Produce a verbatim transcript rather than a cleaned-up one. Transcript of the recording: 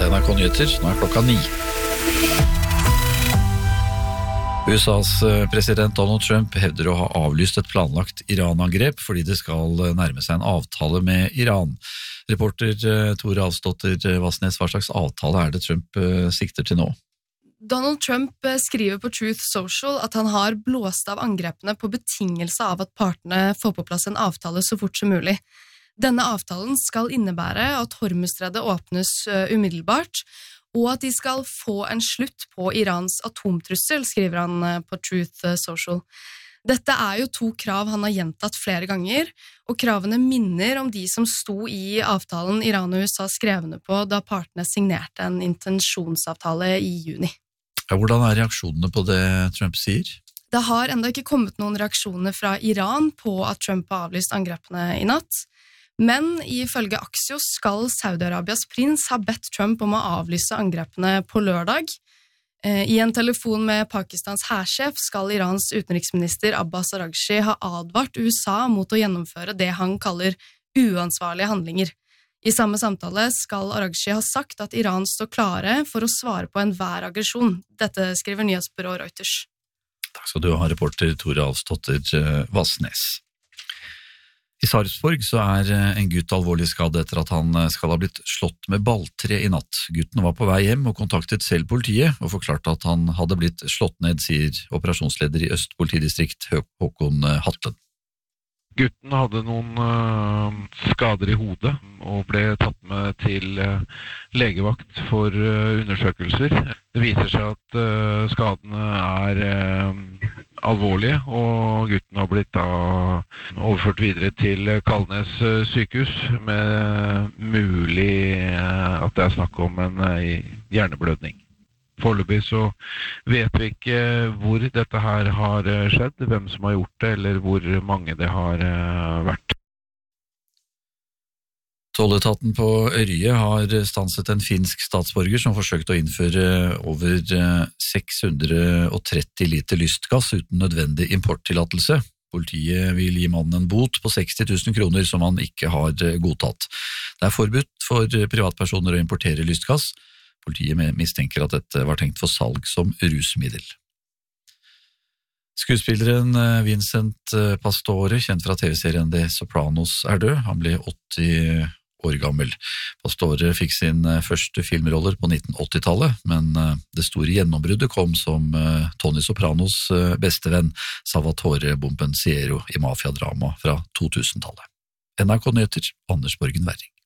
N R K Nyheter, nå er klokka ni. U S A's president Donald Trump hevder å ha avlyst et planlagt Iran-angrep fordi det skal nærme seg en avtale med Iran. Reporter Tore Alsdotter Vassnes, hva slags avtale er det Trump sikter til nå? Donald Trump skriver på Truth Social at han har blåst av angrepene på betingelse av at partene får på plass en avtale så fort som mulig. Denne avtalen skal innebære at Hormuzstredet åpnes umiddelbart, og at de skal få en slutt på Irans atomtrussel, skriver han på Truth Social. Dette er jo to krav han har gjentatt flere ganger, og kravene minner om de som sto i avtalen Iran og U S A skrevne på da partene signerte en intensjonsavtale i juni. Hvordan er reaksjonene på det Trump sier? Det har enda ikke kommet noen reaksjoner fra Iran på at Trump har avlyst angrepene i natt, men ifølge Axios skal Saudi-Arabias prins ha bedt Trump om å avlyse angrepene på lørdag. I en telefon med Pakistans hærsjef skal Irans utenriksminister Abbas Araghchi ha advart U S A mot å gjennomføre det han kaller uansvarlige handlinger. I samme samtale skal Araghchi ha sagt at Iran står klare for å svare på enhver aggresjon. Dette skriver nyhetsbyrået Reuters. Takk skal du ha, reporter Tore Alsdotter Vassnes. I Sarpsborg så er en gutt alvorlig skadd etter at han skal ha blitt slått med balltre i natt. Gutten var på vei hjem og kontaktet selv politiet og forklarte at han hadde blitt slått ned, sier operasjonsleder i Øst politidistrikt Håkon Hatlen. Gutten hadde noen uh, skader i hodet og ble tatt med til uh, legevakt for uh, undersøkelser. Det viser seg at uh, skadene er uh, alvorlige, og gutten har blitt da overført videre til Kalnes uh, sykehus med mulig uh, at det er snakk om en uh, hjerneblødning. Foreløpig så vet vi ikke hvor dette her har skjedd, hvem som har gjort det, eller hvor mange det har vært. Tolletaten på Ørje har stanset en finsk statsborger som forsøkte å innføre over seks hundre og tretti liter lystgass uten nødvendig importtillatelse. Politiet vil gi mannen en bot på seksti tusen kroner som han ikke har godtatt. Det er forbudt for privatpersoner å importere lystgass. Politiet mistenker at dette var tenkt for salg som rusmiddel. Skuespilleren Vincent Pastore, kjent fra T V-serien The Sopranos, er død. Han ble åtti år gammel. Pastore fikk sin første filmroller på nitten åttitallet, men det store gjennombruddet kom som Tony Sopranos bestevenn, Salvatore Bompensiero i mafiadrama fra to tusen-tallet. N R K Nyheter, Anders Borgen Werring.